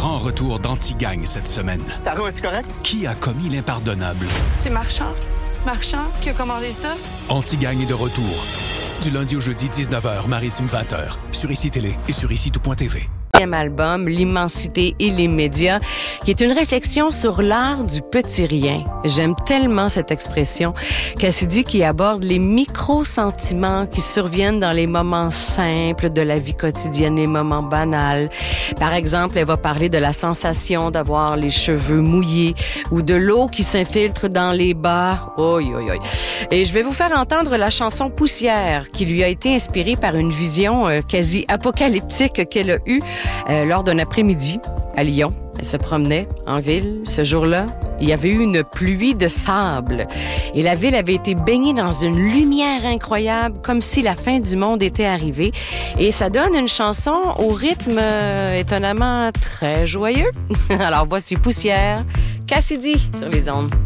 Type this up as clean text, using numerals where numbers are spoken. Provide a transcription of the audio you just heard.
grand retour d'Anti-Gang cette semaine. Taro, es-tu correct? Qui a commis l'impardonnable? C'est Marchand. Marchand qui a commandé ça. Anti-Gang est de retour. Du lundi au jeudi, 19h, Maritime 20h. Sur ICI Télé et sur ICI-tout.tv. Album, L'immensité et les médias, qui est une réflexion sur l'art du petit rien. J'aime tellement cette expression. Cassidy qui aborde les micro-sentiments qui surviennent dans les moments simples de la vie quotidienne, les moments banals. Par exemple, elle va parler de la sensation d'avoir les cheveux mouillés ou de l'eau qui s'infiltre dans les bas. Oi, oi, oi. Et je vais vous faire entendre la chanson Poussière qui lui a été inspirée par une vision quasi apocalyptique qu'elle a eue lors d'un après-midi à Lyon. Elle se promenait en ville. Ce jour-là, il y avait eu une pluie de sable. Et la ville avait été baignée dans une lumière incroyable, comme si la fin du monde était arrivée. Et ça donne une chanson au rythme étonnamment très joyeux. Alors voici Poussière, Cassidy sur les ondes.